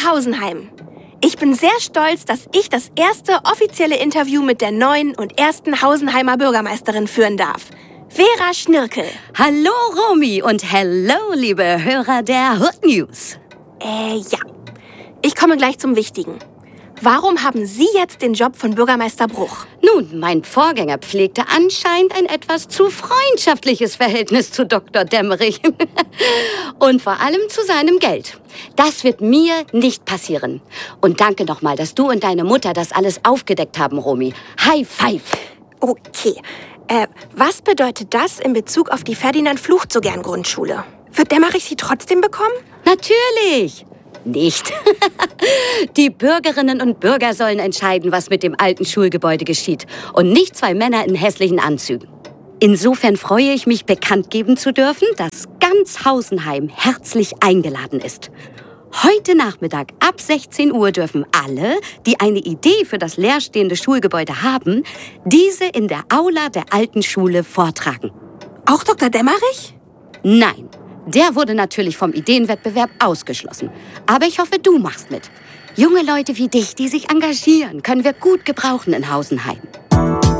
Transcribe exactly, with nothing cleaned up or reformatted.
Hausenheim. Ich bin sehr stolz, dass ich das erste offizielle Interview mit der neuen und ersten Hausenheimer Bürgermeisterin führen darf. Vera Schnirkel. Hallo Romy und hello, liebe Hörer der Hood News. Äh, ja. Ich komme gleich zum Wichtigen. Warum haben Sie jetzt den Job von Bürgermeister Bruch? Nun, mein Vorgänger pflegte anscheinend ein etwas zu freundschaftliches Verhältnis zu Doktor Dämmerich. Und vor allem zu seinem Geld. Das wird mir nicht passieren. Und danke nochmal, dass du und deine Mutter das alles aufgedeckt haben, Romy. High five. Okay. Äh, was bedeutet das in Bezug auf die Ferdinand-Fluch-so-gern-Grundschule? Wird Dämmerich sie trotzdem bekommen? Natürlich. Nicht. Die Bürgerinnen und Bürger sollen entscheiden, was mit dem alten Schulgebäude geschieht. Und nicht zwei Männer in hässlichen Anzügen. Insofern freue ich mich, bekannt geben zu dürfen, dass ganz Hausenheim herzlich eingeladen ist. Heute Nachmittag ab sechzehn Uhr dürfen alle, die eine Idee für das leerstehende Schulgebäude haben, diese in der Aula der alten Schule vortragen. Auch Doktor Dämmerich? Nein. Der wurde natürlich vom Ideenwettbewerb ausgeschlossen. Aber ich hoffe, du machst mit. Junge Leute wie dich, die sich engagieren, können wir gut gebrauchen in Hausenheim.